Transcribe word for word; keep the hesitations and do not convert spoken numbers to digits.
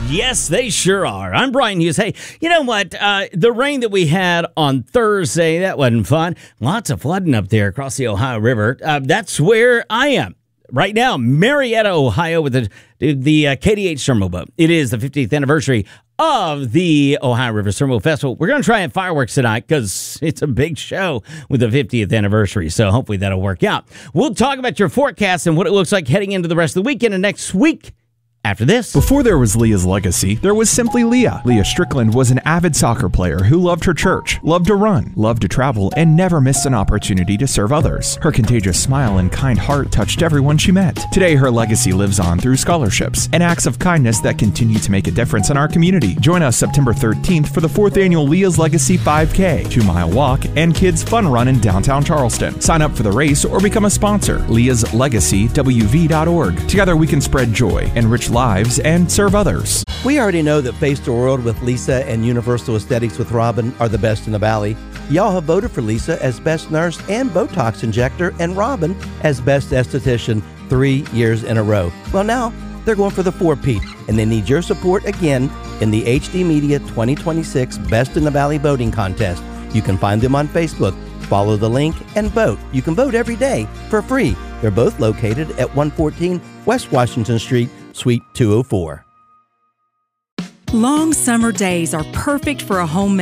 Yes, they sure are. I'm Brian Hughes. Hey, you know what? Uh, the rain that we had on Thursday, that wasn't fun. Lots of flooding up there across the Ohio River. Uh, that's where I am right now, Marietta, Ohio, with the the uh, K D H Thermal Boat. It is the fiftieth anniversary of the Ohio River Thermal Festival. We're going to try and fireworks tonight because it's a big show with the fiftieth anniversary. So hopefully that'll work out. We'll talk about your forecast and what it looks like heading into the rest of the weekend and next week. After this. Before there was Leah's legacy, there was simply Leah. Leah Strickland was an avid soccer player who loved her church, loved to run, loved to travel, and never missed an opportunity to serve others. Her contagious smile and kind heart touched everyone she met. Today, her legacy lives on through scholarships and acts of kindness that continue to make a difference in our community. Join us September thirteenth for the fourth annual Leah's Legacy five K, two-mile walk, and kids fun run in downtown Charleston. Sign up for the race or become a sponsor. Leah's Legacy W V dot org. Together we can spread joy, enrich lives, and serve others. We already know that Face the World with Lisa and Universal Aesthetics with Robin are the best in the Valley. Y'all have voted for Lisa as best nurse and Botox injector and Robin as best esthetician three years in a row. Well, now they're going for the four-peat, and they need your support again in the H D Media twenty twenty-six Best in the Valley Voting Contest. You can find them on Facebook. Follow the link and vote. You can vote every day for free. They're both located at one fourteen West Washington Street, Suite two oh four. Long summer days are perfect for a home